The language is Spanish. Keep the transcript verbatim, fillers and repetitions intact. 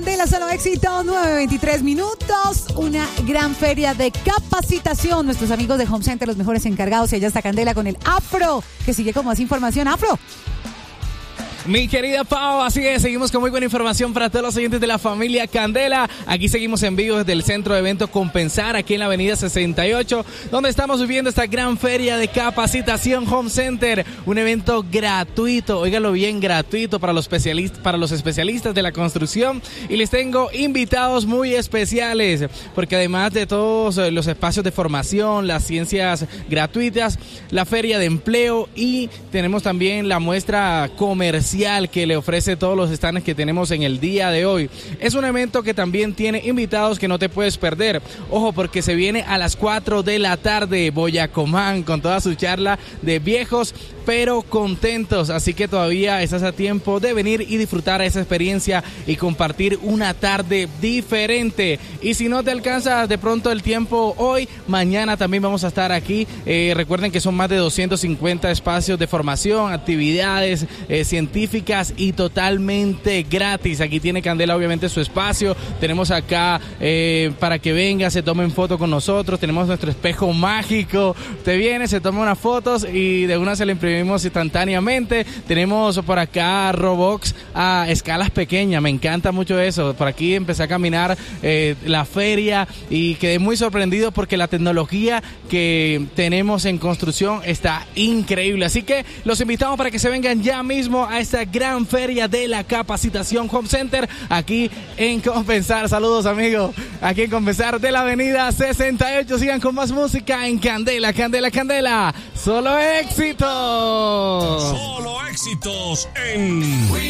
Candela, solo éxito, nueve veintitrés minutos. Una gran feria de capacitación. Nuestros amigos de Home Center, los mejores encargados. Y allá está Candela con el Afro, que sigue con más información. Afro. Mi querida Pau, así es, seguimos con muy buena información para todos los oyentes de la familia Candela. Aquí seguimos en vivo desde el centro de eventos Compensar, aquí en la avenida sesenta y ocho, donde estamos viviendo esta gran feria de capacitación Home Center, un evento gratuito, óigalo bien, gratuito para los especialistas, para los especialistas de la construcción. Y les tengo invitados muy especiales, porque además de todos los espacios de formación, las ciencias gratuitas, la feria de empleo y tenemos también la muestra comercial que le ofrece todos los stands que tenemos en el día de hoy. Es un evento que también tiene invitados que no te puedes perder. Ojo, porque se viene a las cuatro de la tarde Boyacomán con toda su charla de viejos pero contentos, así que todavía estás a tiempo de venir y disfrutar esa experiencia y compartir una tarde diferente. Y si no te alcanza de pronto el tiempo hoy, mañana también vamos a estar aquí. Eh, recuerden que son más de doscientos cincuenta espacios de formación, actividades eh, científicas y totalmente gratis. Aquí tiene Candela obviamente su espacio. Tenemos acá eh, para que venga, se tomen fotos con nosotros. Tenemos nuestro espejo mágico. Usted viene, se toma unas fotos y de una se le imprime vimos instantáneamente. Tenemos por acá Roblox a escalas pequeñas, me encanta mucho eso. Por aquí empecé a caminar eh, la feria y quedé muy sorprendido porque la tecnología que tenemos en construcción está increíble. Así que los invitamos para que se vengan ya mismo a esta gran feria de la capacitación Home Center aquí en Compensar. Saludos amigos, aquí en Compensar de la avenida sesenta y ocho. Sigan con más música en Candela, Candela, Candela. Solo éxito. Solo éxitos en